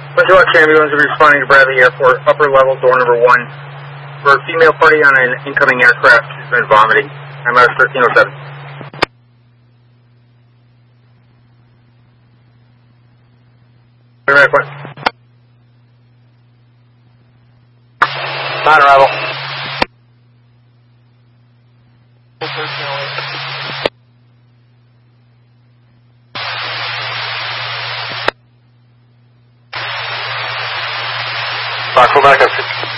Bunch of ambulance responding to Bradley Airport, upper level, door number 1. For a female party on an incoming aircraft, she's been vomiting. I'm at 1307. Non-arrival. Back, go back up.